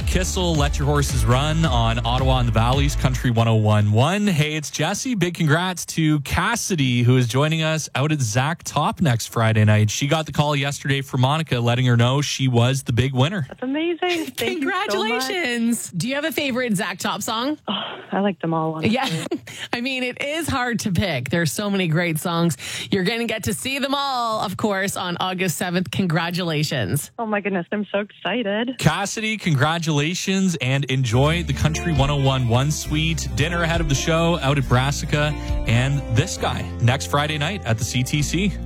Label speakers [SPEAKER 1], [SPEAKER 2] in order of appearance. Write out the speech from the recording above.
[SPEAKER 1] Kissel, Let Your Horses Run on Ottawa and the Valley's Country 101.1. Hey, it's Jesse. Big congrats to Cassidy, who is joining us out at Zach Top next Friday night. She got the call yesterday from Monica, letting her know she was the big winner.
[SPEAKER 2] That's amazing. Thank
[SPEAKER 3] Congratulations.
[SPEAKER 2] You so much.
[SPEAKER 3] Do you have a favorite Zach Top song?
[SPEAKER 2] Oh, I like them all. Honestly.
[SPEAKER 3] Yeah. I mean, it is hard to pick. There's so many great songs. You're going to get to see them all, of course, on August 7th. Congratulations.
[SPEAKER 2] Oh my goodness, I'm so excited.
[SPEAKER 1] Cassidy, congratulations, and enjoy the Country 101.1 suite, dinner ahead of the show out at Brassica, and this guy next Friday night at the CTC.